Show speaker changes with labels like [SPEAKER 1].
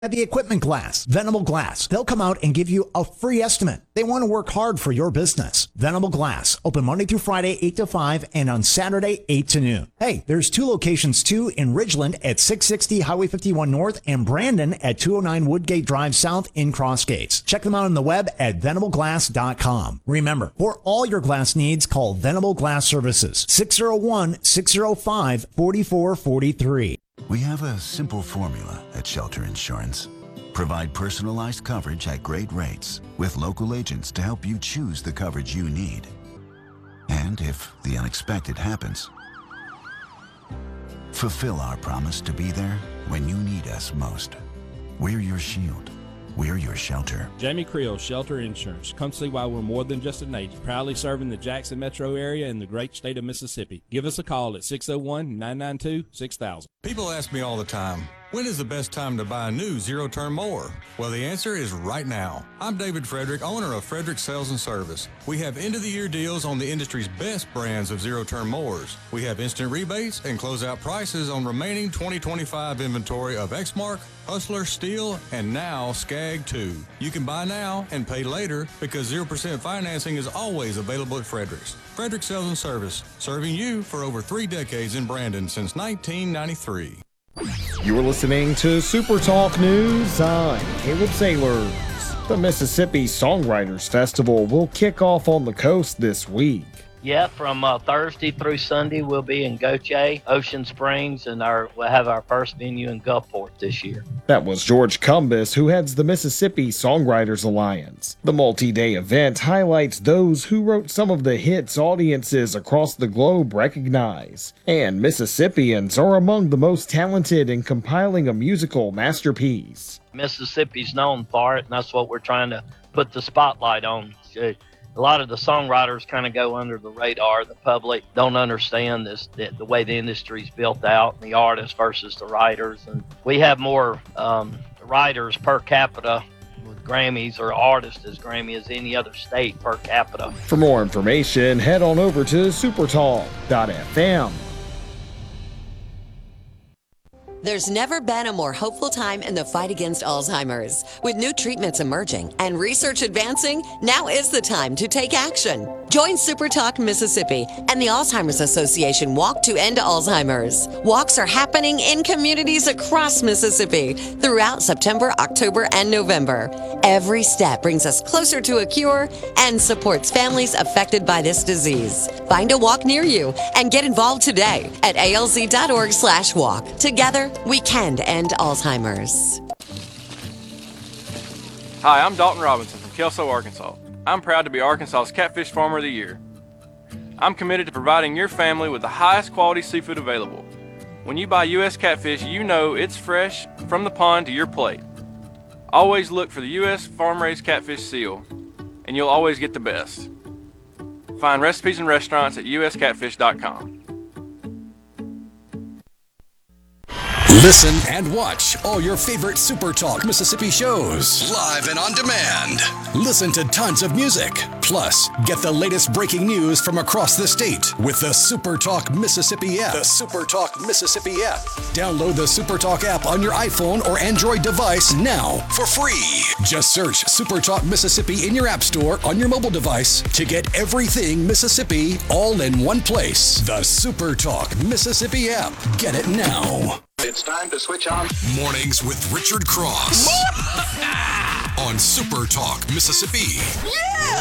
[SPEAKER 1] At the Equipment Glass, Venable Glass, they'll come out and give you a free estimate. They want to work hard for your business. Venable Glass, open Monday through Friday, 8 to 5, and on Saturday, 8 to noon. Hey, there's 2 locations too, in Ridgeland at 660 Highway 51 North and Brandon at 209 Woodgate Drive South in Crossgates. Check them out on the web at venableglass.com. Remember, for all your glass needs, call Venable Glass Services, 601-605-4443.
[SPEAKER 2] We have a simple formula at Shelter Insurance. Provide personalized coverage at great rates with local agents to help you choose the coverage you need. And if the unexpected happens, fulfill our promise to be there when you need us most. We're your shield. We're your shelter.
[SPEAKER 3] Jamie Creel, Shelter Insurance. Come see why we're more than just an agent. Proudly serving the Jackson metro area and the great state of Mississippi. Give us a call at 601-992-6000.
[SPEAKER 4] People ask me all the time, when is the best time to buy a new zero-turn mower? Well, the answer is right now. I'm David Frederick, owner of Frederick Sales and Service. We have end-of-the-year deals on the industry's best brands of zero-turn mowers. We have instant rebates and closeout prices on remaining 2025 inventory of Exmark, Hustler, Steel, and now Skag 2. You can buy now and pay later because 0% financing is always available at Frederick's. Frederick Sales and Service, serving you for over 3 decades in Brandon since 1993.
[SPEAKER 5] You're listening to Super Talk News. I'm Caleb Sailors. The Mississippi Songwriters Festival will kick off on the coast this week.
[SPEAKER 6] Yeah, from Thursday through Sunday, we'll be in Gautier, Ocean Springs, and we'll have our first venue in Gulfport this year.
[SPEAKER 5] That was George Cumbus, who heads the Mississippi Songwriters Alliance. The multi-day event highlights those who wrote some of the hits audiences across the globe recognize, and Mississippians are among the most talented in compiling a musical masterpiece.
[SPEAKER 6] Mississippi's known for it, and that's what we're trying to put the spotlight on. A lot of the songwriters kind of go under the radar. The public don't understand the way the industry's built out, the artists versus the writers. And we have more writers per capita with Grammys or artists as Grammy as any other state per capita.
[SPEAKER 5] For more information, head on over to supertalk.fm.
[SPEAKER 7] There's never been a more hopeful time in the fight against Alzheimer's. With new treatments emerging and research advancing, now is the time to take action. Join SuperTalk Mississippi and the Alzheimer's Association Walk to End Alzheimer's. Walks are happening in communities across Mississippi throughout September, October, and November. Every step brings us closer to a cure and supports families affected by this disease. Find a walk near you and get involved today at alz.org/walk. Together, we can end Alzheimer's.
[SPEAKER 8] Hi, I'm Dalton Robinson from Kelso, Arkansas. I'm proud to be Arkansas's Catfish Farmer of the Year. I'm committed to providing your family with the highest quality seafood available. When you buy U.S. catfish, you know it's fresh from the pond to your plate. Always look for the U.S. farm-raised catfish seal, and you'll always get the best. Find recipes and restaurants at uscatfish.com.
[SPEAKER 9] Listen and watch all your favorite Super Talk Mississippi shows live and on demand. Listen to tons of music. Plus, get the latest breaking news from across the state with the Super Talk Mississippi app. The Super Talk Mississippi app. Download the Super Talk app on your iPhone or Android device now for free. Just search Super Talk Mississippi in your app store on your mobile device to get everything Mississippi all in one place. The Super Talk Mississippi app. Get it now.
[SPEAKER 10] It's time to switch on.
[SPEAKER 9] Mornings with Richard Cross on Super Talk Mississippi.
[SPEAKER 10] Yeah!